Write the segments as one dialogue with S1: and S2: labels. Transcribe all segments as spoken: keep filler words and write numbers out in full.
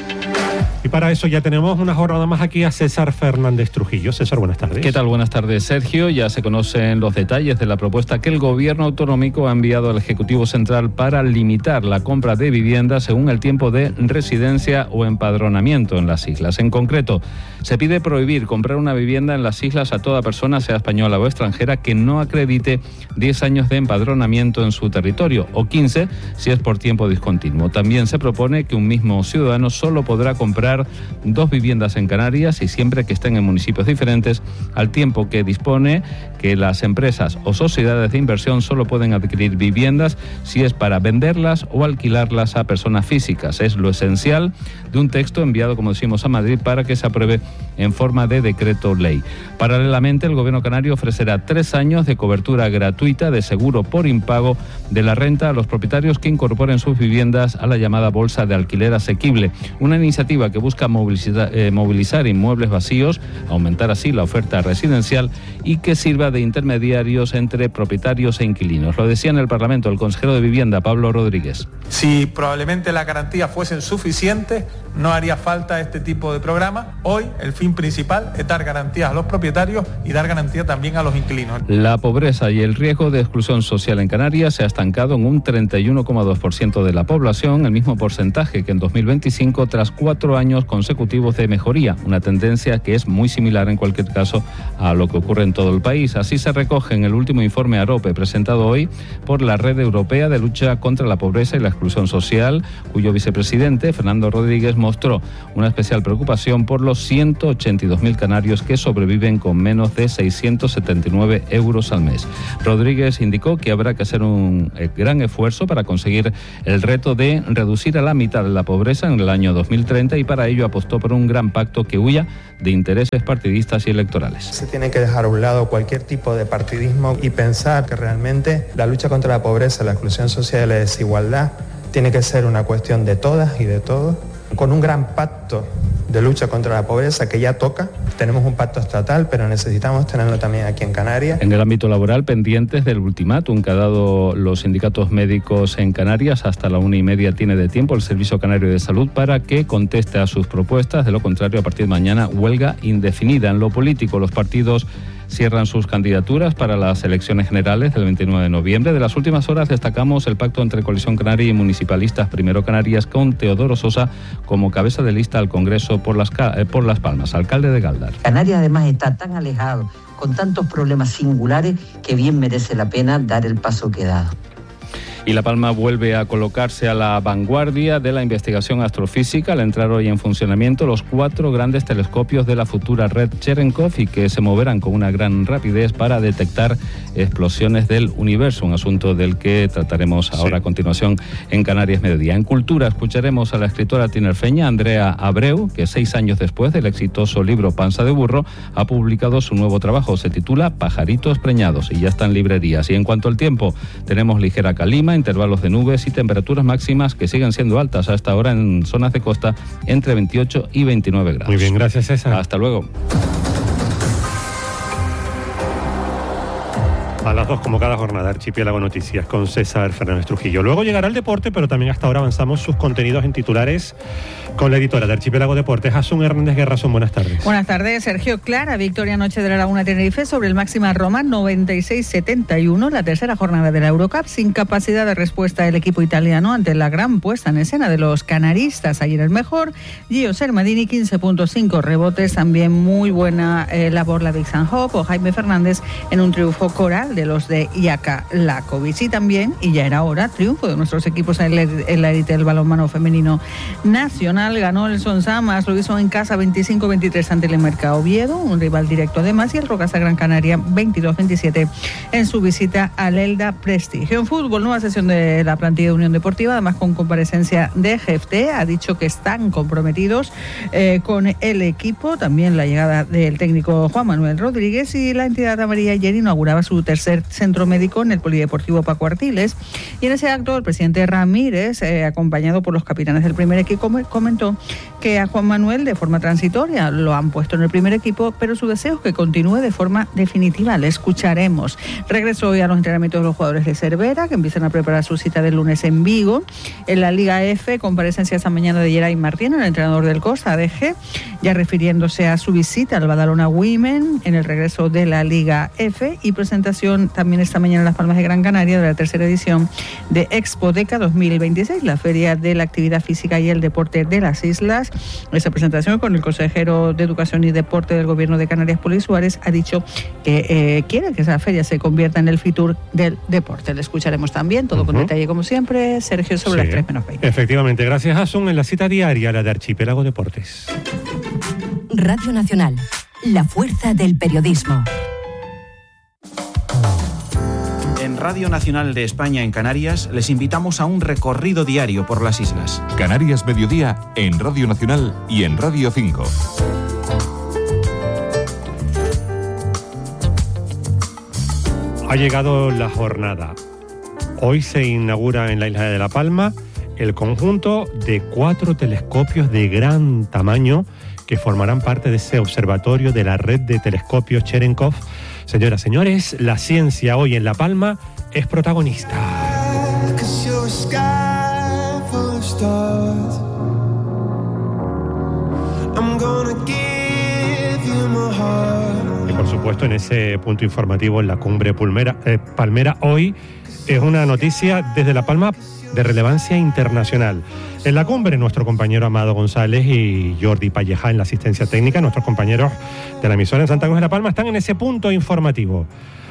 S1: Y para eso ya tenemos una jornada más aquí a César Fernández Trujillo. César, buenas tardes.
S2: ¿Qué tal? Buenas tardes, Sergio. Ya se conocen los detalles de la propuesta que el Gobierno autonómico ha enviado al Ejecutivo Central para limitar la compra de viviendas según el tiempo de residencia o empadronamiento en las islas. En concreto, se pide prohibir comprar una vivienda en las islas a toda persona, sea española o extranjera, que no acredite diez años de empadronamiento en su territorio o quince si es por tiempo discontinuo. También se propone que un mismo ciudadano solo podrá comprar dos viviendas en Canarias y siempre que estén en municipios diferentes, al tiempo que dispone que las empresas o sociedades de inversión solo pueden adquirir viviendas si es para venderlas o alquilarlas a personas físicas. Es lo esencial de un texto enviado, como decimos, a Madrid para que se apruebe en forma de decreto ley. Paralelamente, el Gobierno canario ofrecerá tres años de cobertura gratuita de seguro por impago de la renta a los propietarios que incorporen sus viviendas a la llamada bolsa de alquiler asequible, una iniciativa que busca movilizar, eh, movilizar inmuebles vacíos, aumentar así la oferta residencial y que sirva de intermediarios entre propietarios e inquilinos. Lo decía en el Parlamento el consejero de Vivienda, Pablo Rodríguez.
S3: Si probablemente las garantías fuesen suficientes, no haría falta este tipo de programa. Hoy el fin principal es dar garantías a los propietarios y dar garantías también a los inquilinos.
S2: La pobreza y el riesgo de exclusión social en Canarias se ha estancado en un treinta y uno coma dos por ciento de la población, el mismo porcentaje que en dos mil veinticinco, tras cuatro años consecutivos de mejoría, una tendencia que es muy similar en cualquier caso a lo que ocurre en todo el país. Así se recoge en el último informe AROPE presentado hoy por la Red Europea de Lucha contra la Pobreza y la Exclusión Social, cuyo vicepresidente, Fernando Rodríguez, mostró una especial preocupación por los ciento ochenta y dos mil canarios que sobreviven con menos de seiscientos setenta y nueve euros al mes. Rodríguez indicó que habrá que hacer un gran esfuerzo para conseguir el reto de reducir a la mitad la pobreza en el año dos mil treinta y para ello apostó por un gran pacto que huya de intereses partidistas y electorales.
S4: Se tiene que dejar a un lado cualquier tipo de partidismo y pensar que realmente la lucha contra la pobreza, la exclusión social y la desigualdad tiene que ser una cuestión de todas y de todos, con un gran pacto de lucha contra la pobreza que ya toca. Tenemos un pacto estatal, pero necesitamos tenerlo también aquí en Canarias.
S2: En el ámbito laboral, pendientes del ultimátum que ha dado los sindicatos médicos en Canarias, hasta la una y media tiene de tiempo el Servicio Canario de Salud para que conteste a sus propuestas. De lo contrario, a partir de mañana, huelga indefinida. En lo político, los partidos cierran sus candidaturas para las elecciones generales del veintinueve de noviembre. De las últimas horas destacamos el pacto entre Coalición Canaria y Municipalistas Primero Canarias con Teodoro Sosa como cabeza de lista al Congreso por las, por las Palmas, alcalde de Galdar.
S5: Canarias además está tan alejado, con tantos problemas singulares, que bien merece la pena dar el paso que he dado.
S2: Y La Palma vuelve a colocarse a la vanguardia de la investigación astrofísica al entrar hoy en funcionamiento los cuatro grandes telescopios de la futura red Cherenkov y que se moverán con una gran rapidez para detectar explosiones del universo, un asunto del que trataremos ahora sí. A continuación en Canarias Mediodía. En Cultura escucharemos a la escritora tinerfeña Andrea Abreu, que seis años después del exitoso libro Panza de Burro ha publicado su nuevo trabajo. Se titula Pajaritos Preñados y ya está en librerías. Y en cuanto al tiempo, tenemos ligera calima, intervalos de nubes y temperaturas máximas que siguen siendo altas hasta ahora en zonas de costa entre veintiocho y veintinueve grados.
S1: Muy bien, gracias César.
S2: Hasta luego.
S1: A las dos, como cada jornada, Archipiélago Noticias con César Fernández Trujillo. Luego llegará el deporte, pero también hasta ahora avanzamos sus contenidos en titulares con la editora de Archipiélago Deportes, Asun Hernández Guerrazón. Buenas tardes.
S6: Buenas tardes, Sergio. Clara victoria anoche de la Laguna Tenerife sobre el Máxima Roma, noventa y seis setenta y uno, la tercera jornada de la Eurocup, sin capacidad de respuesta del equipo italiano ante la gran puesta en escena de los canaristas. Ayer el mejor, Gio Sermadini, quince punto cinco rebotes, también muy buena eh, labor la Vixen Hope o Jaime Fernández en un triunfo coral de los de Jaka Lakovic. Y también, y ya era hora, triunfo de nuestros equipos en la élite del balonmano femenino nacional. Ganó el Sonsamas, lo hizo en casa veinticinco veintitrés ante el Mercado Oviedo, un rival directo además, y el Rocasa Gran Canaria veintidós veintisiete en su visita al Elda Prestigio. En fútbol, nueva sesión de la plantilla de Unión Deportiva, además con comparecencia de Jefté, ha dicho que están comprometidos eh, con el equipo, también la llegada del técnico Juan Manuel Rodríguez, y la entidad amarilla ayer inauguraba su tercer Centro Médico en el Polideportivo Paco Artiles. Y en ese acto el presidente Ramírez, eh, acompañado por los capitanes del primer equipo, comentó que a Juan Manuel de forma transitoria lo han puesto en el primer equipo, pero su deseo es que continúe de forma definitiva. Le escucharemos. Regresó hoy a los entrenamientos de los jugadores de Cervera, que empiezan a preparar su cita del lunes en Vigo. En la Liga F, comparecencia esta mañana de Geray Martín, el entrenador del Costa, A D G, ya refiriéndose a su visita al Badalona Women en el regreso de la Liga F, y presentación también esta mañana en Las Palmas de Gran Canaria de la tercera edición de Expodeca dos mil veintiséis, la Feria de la Actividad Física y el Deporte de las Islas. Esa presentación con el consejero de Educación y Deporte del Gobierno de Canarias, Poli Suárez, ha dicho que eh, quiere que esa feria se convierta en el Fitur del deporte. Le escucharemos también, todo uh-huh. con detalle como siempre. Sergio, sobre sí, las tres menos veinte.
S1: Efectivamente, gracias Asun. En la cita diaria, la de Archipiélago Deportes.
S7: Radio Nacional, la fuerza del periodismo.
S8: En Radio Nacional de España en Canarias les invitamos a un recorrido diario por las islas.
S9: Canarias Mediodía en Radio Nacional y en Radio cinco.
S1: Ha llegado la jornada. Hoy se inaugura en la isla de La Palma el conjunto de cuatro telescopios de gran tamaño que formarán parte de ese observatorio de la red de telescopios Cherenkov. Señoras, señores, la ciencia hoy en La Palma es protagonista. Y por supuesto, en ese punto informativo en la cumbre Pulmera, eh, Palmera, hoy es una noticia desde La Palma de relevancia internacional. En la cumbre, nuestro compañero Amado González y Jordi Palleja en la asistencia técnica, nuestros compañeros de la emisora en Santa Cruz de La Palma, están en ese punto informativo.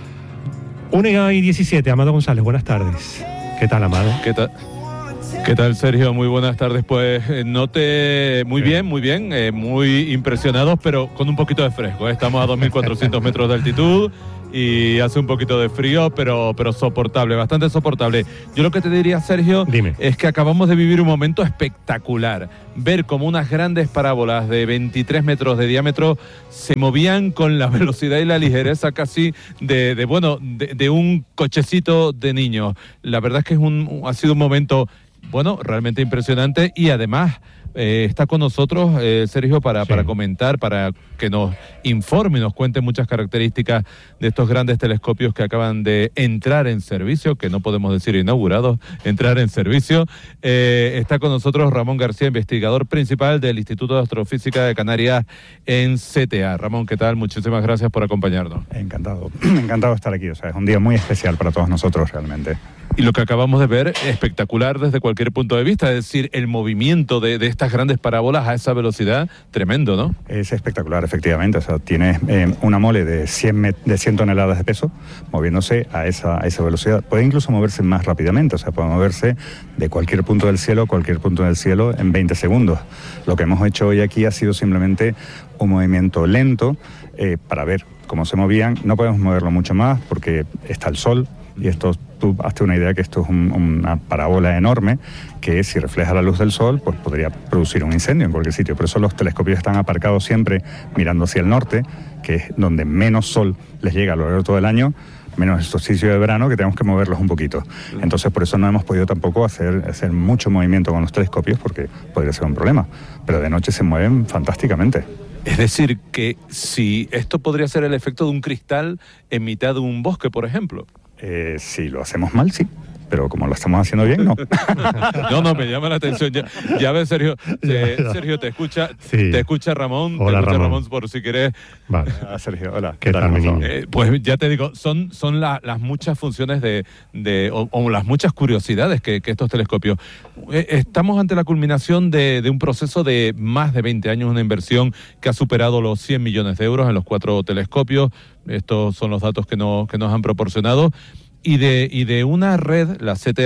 S1: una y diecisiete, Amado González, buenas tardes. ¿Qué tal, Amado?
S10: ¿Qué tal? ¿Qué tal, Sergio? Muy buenas tardes. Pues eh, note muy bien, muy bien, eh, muy impresionados, pero con un poquito de fresco, ¿eh? Estamos a dos mil cuatrocientos metros de altitud y hace un poquito de frío, pero, pero soportable, bastante soportable. Yo lo que te diría, Sergio,
S1: Dime.
S10: es que acabamos de vivir un momento espectacular. Ver cómo unas grandes parábolas de veintitrés metros de diámetro se movían con la velocidad y la ligereza casi de, de bueno, de, de un cochecito de niños. La verdad es que es un, ha sido un momento, bueno, realmente impresionante, y además eh, está con nosotros eh, Sergio para, sí. para comentar, para que nos informe y nos cuente muchas características de estos grandes telescopios que acaban de entrar en servicio, que no podemos decir inaugurados, entrar en servicio. Eh, está con nosotros Ramón García, investigador principal del Instituto de Astrofísica de Canarias en C T A. Ramón, ¿qué tal? Muchísimas gracias por acompañarnos.
S11: Encantado, encantado de estar aquí. O sea, es un día muy especial para todos nosotros realmente.
S10: Y lo que acabamos de ver, espectacular desde cualquier punto de vista, es decir, el movimiento de, de estas grandes parábolas a esa velocidad, tremendo, ¿no?
S11: Es espectacular, efectivamente. O sea, tienes eh, una mole de cien, de cien toneladas de peso moviéndose a esa, a esa velocidad. Puede incluso moverse más rápidamente, o sea, puede moverse de cualquier punto del cielo a cualquier punto del cielo en veinte segundos. Lo que hemos hecho hoy aquí ha sido simplemente un movimiento lento eh, para ver cómo se movían. No podemos moverlo mucho más porque está el sol. Y esto, tú hazte una idea que esto es un, una parábola enorme que si refleja la luz del sol, pues podría producir un incendio en cualquier sitio. Por eso los telescopios están aparcados siempre mirando hacia el norte, que es donde menos sol les llega a lo largo de todo el año, menos el solsticio de verano, que tenemos que moverlos un poquito. Entonces, por eso no hemos podido tampoco hacer, hacer mucho movimiento con los telescopios, porque podría ser un problema. Pero de noche se mueven fantásticamente.
S10: Es decir, que si esto podría ser el efecto de un cristal en mitad de un bosque, por ejemplo.
S11: Eh, si lo hacemos mal, sí. Pero como lo estamos haciendo bien, no.
S10: No, no, me llama la atención. Ya, ya ves, Sergio, eh, Sergio, te escucha, sí. te escucha Ramón,
S1: hola,
S10: te escucha
S1: Ramón.
S10: Ramón por si querés.
S11: Vale. Ah, Sergio, hola.
S1: ¿Qué tal, mi niño?
S10: Eh, pues ya te digo, son, son la, las muchas funciones de, de o, o las muchas curiosidades que, que estos telescopios. Eh, estamos ante la culminación de, de un proceso de más de veinte años, una inversión que ha superado los cien millones de euros en los cuatro telescopios. Estos son los datos que, no, que nos han proporcionado. Y de, y de una red, la C T A,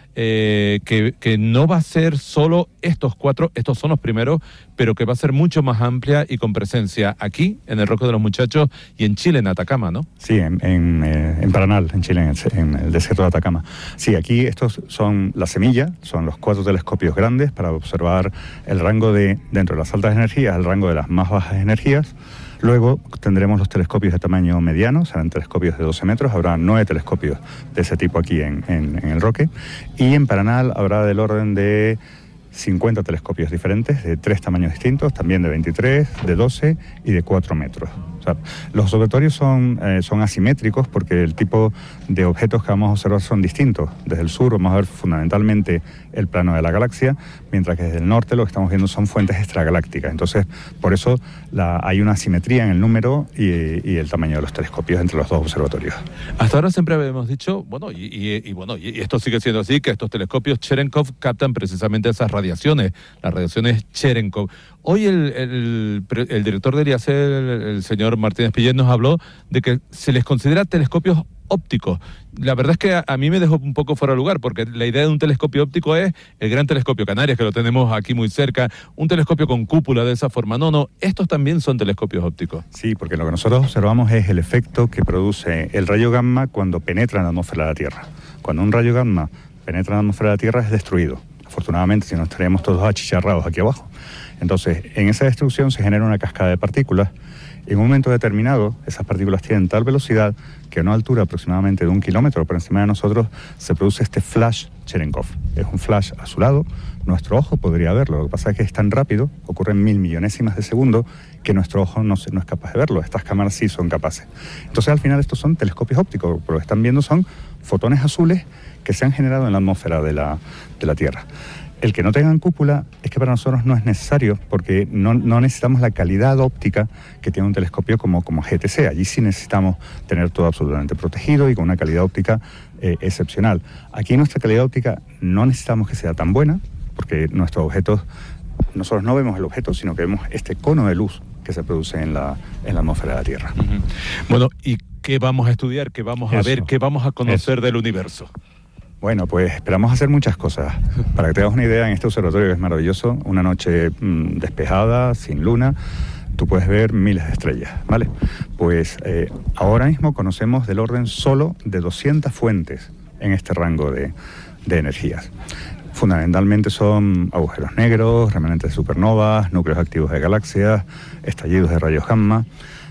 S10: eh, que, que no va a ser solo estos cuatro, estos son los primeros, pero que va a ser mucho más amplia y con presencia aquí, en el Roque de los Muchachos, y en Chile, en Atacama, ¿no?
S11: Sí, en, en, eh, en Paranal, en Chile, en el, en el desierto de Atacama. Sí, aquí estos son la semilla, son los cuatro telescopios grandes para observar el rango de, dentro de las altas energías, el rango de las más bajas energías. Luego tendremos los telescopios de tamaño mediano, serán telescopios de doce metros, habrá nueve telescopios de ese tipo aquí en, en, en el Roque, y en Paranal habrá del orden de cincuenta telescopios diferentes, de tres tamaños distintos, también de veintitrés, de doce y de cuatro metros. O sea, los observatorios son, eh, son asimétricos porque el tipo de objetos que vamos a observar son distintos. Desde el sur vamos a ver fundamentalmente el plano de la galaxia, mientras que desde el norte lo que estamos viendo son fuentes extragalácticas. Entonces, por eso la, hay una asimetría en el número y, y el tamaño de los telescopios entre los dos observatorios.
S10: Hasta ahora siempre habíamos dicho, bueno, y, y, y bueno, y esto sigue siendo así, que estos telescopios Cherenkov captan precisamente esas radiaciones, las radiaciones Cherenkov. Hoy el, el, el director del I A C E L, el, el señor Martínez Pillén, nos habló de que se les considera telescopios ópticos. La verdad es que a, a mí me dejó un poco fuera de lugar, porque la idea de un telescopio óptico es el Gran Telescopio Canarias, que lo tenemos aquí muy cerca, un telescopio con cúpula de esa forma. No, no, estos también son telescopios ópticos.
S11: Sí, porque lo que nosotros observamos es el efecto que produce el rayo gamma cuando penetra en la atmósfera de la Tierra. Cuando un rayo gamma penetra en la atmósfera de la Tierra es destruido. Afortunadamente, si no estaríamos todos achicharrados aquí abajo. Entonces, en esa destrucción se genera una cascada de partículas. En un momento determinado, esas partículas tienen tal velocidad que a una altura aproximadamente de un kilómetro por encima de nosotros se produce este flash Cherenkov. Es un flash azulado, nuestro ojo podría verlo. Lo que pasa es que es tan rápido, ocurre en mil millonésimas de segundo, que nuestro ojo no, no es capaz de verlo. Estas cámaras sí son capaces. Entonces, al final, estos son telescopios ópticos. Lo que están viendo son fotones azules que se han generado en la atmósfera de la, de la Tierra. El que no tengan cúpula es que para nosotros no es necesario, porque no, no necesitamos la calidad óptica que tiene un telescopio como, como G T C. Allí sí necesitamos tener todo absolutamente protegido y con una calidad óptica eh, excepcional. Aquí nuestra calidad óptica no necesitamos que sea tan buena, porque nuestros objetos, nosotros no vemos el objeto, sino que vemos este cono de luz que se produce en la, en la atmósfera de la Tierra.
S10: Uh-huh. Bueno, ¿y qué vamos a estudiar? ¿Qué vamos a Eso. ver? ¿Qué vamos a conocer Eso. del universo?
S11: Bueno, pues esperamos hacer muchas cosas. Para que te hagas una idea, en este observatorio que es maravilloso, una noche mmm, despejada, sin luna, tú puedes ver miles de estrellas, ¿vale? Pues eh, ahora mismo conocemos del orden solo de doscientas fuentes en este rango de, de energías. Fundamentalmente son agujeros negros, remanentes de supernovas, núcleos activos de galaxias, estallidos de rayos gamma.